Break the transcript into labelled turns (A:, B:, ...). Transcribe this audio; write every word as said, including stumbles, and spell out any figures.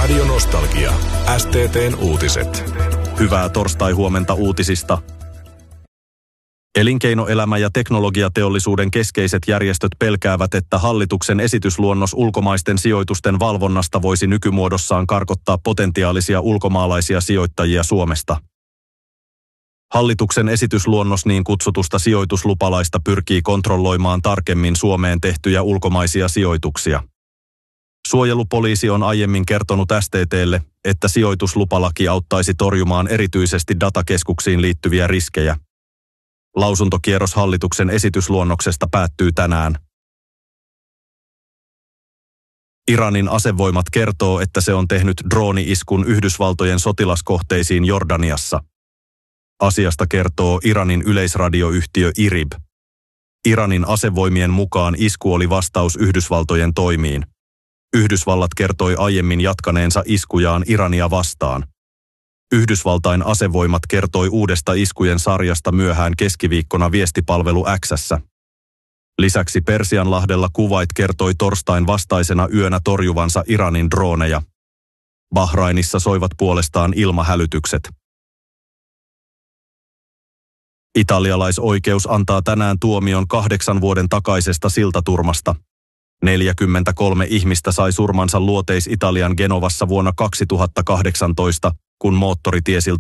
A: Radio Nostalgia. S T T:n uutiset.
B: Hyvää torstai-huomenta uutisista. Elinkeinoelämä ja teknologiateollisuuden keskeiset järjestöt pelkäävät, että hallituksen esitysluonnos ulkomaisten sijoitusten valvonnasta voisi nykymuodossaan karkottaa potentiaalisia ulkomaalaisia sijoittajia Suomesta. Hallituksen esitysluonnos niin kutsutusta sijoituslupalaista pyrkii kontrolloimaan tarkemmin Suomeen tehtyjä ulkomaisia sijoituksia. Suojelupoliisi on aiemmin kertonut S T T:lle, että sijoituslupalaki auttaisi torjumaan erityisesti datakeskuksiin liittyviä riskejä. Lausuntokierros hallituksen esitysluonnoksesta päättyy tänään. Iranin asevoimat kertoo, että se on tehnyt drooni-iskun Yhdysvaltojen sotilaskohteisiin Jordaniassa. Asiasta kertoo Iranin yleisradioyhtiö I R I B. Iranin asevoimien mukaan isku oli vastaus Yhdysvaltojen toimiin. Yhdysvallat kertoi aiemmin jatkaneensa iskujaan Irania vastaan. Yhdysvaltain asevoimat kertoi uudesta iskujen sarjasta myöhään keskiviikkona viestipalvelu X:ssä. Lisäksi Persianlahdella Kuwait kertoi torstain vastaisena yönä torjuvansa Iranin drooneja. Bahrainissa soivat puolestaan ilmahälytykset. Italialaisoikeus antaa tänään tuomion kahdeksan vuoden takaisesta siltaturmasta. neljäkymmentäkolme ihmistä sai surmansa Luoteis-Italian Genovassa vuonna kaksituhattakahdeksantoista, kun moottoritiesilta